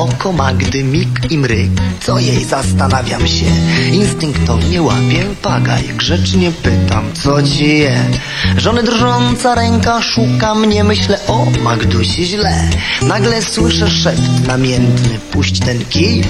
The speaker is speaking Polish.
oko Magdy, mig i mryk. Co jej, zastanawiam się, instynktownie łapię pagaj. Grzecznie pytam, co ci je? Żony drżąca ręka szuka mnie, myślę, o Magdusi źle. Nagle słyszę szept namiętny, puść ten kij,